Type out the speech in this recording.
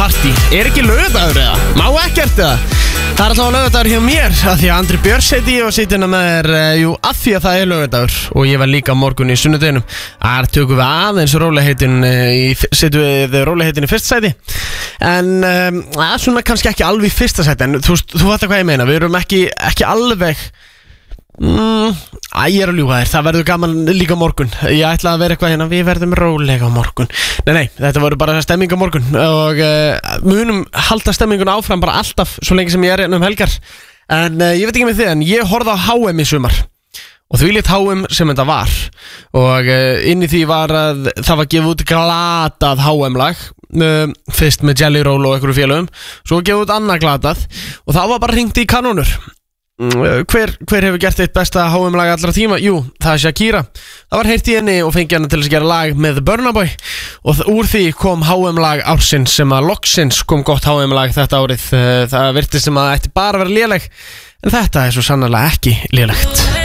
partí. Ekki laugardagur eða? Má ekkert eða? Það alltaf laugardagur hjá mér af því að Andri Björns heiti ég og sittina með af því að það laugardagur og ég var líka morgun í sunnudeginum. Þar tökum við aðeins setjum við róliheitin í fyrsta sæti. En svona kannski ekki alveg í fyrsta sæti, en þú fattar hvað ég meina. Við erum ekki alveg ég að ljúga þér, það verður gaman líka morgun. Ég ætla að vera eitthvað hérna, við verðum rólega á morgun. Nei, þetta voru bara stemming á morgun og munum halda stemmingun áfram bara alltaf svo lengi sem ég er hérna helgar. En ég veit ekki með þig, en ég horfði á HM í sumar og því lít HM sem þetta var og inn í því var að það var gefið út glatað HM-lag fyrst með Jelly Roll og einhverju félögum, svo gefið út annað glatað og það var bara hringt í kanónur. Hver hefur gert eitt besta HM-lag allra tíma? Jú, það er Shakira. Það var heyrt í henni og fengið henni til að gera lag með Burna Boy og úr því kom HM-lag ársins sem að loksins kom gott HM-lag þetta árið. Það virtist sem að það ætti bara að vera léleg, en þetta er svo sannarlega ekki lélegt.